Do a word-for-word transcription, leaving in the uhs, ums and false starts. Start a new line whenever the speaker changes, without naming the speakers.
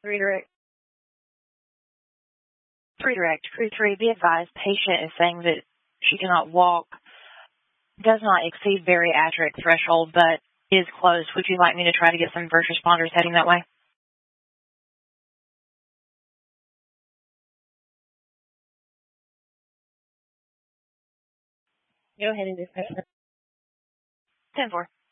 Redirect. Redirect. Crew three, be advised, patient is saying that she cannot walk, does not exceed bariatric threshold, but is close. Would you like me to try to get some first responders heading that way? Go ahead and dispatch. ten four.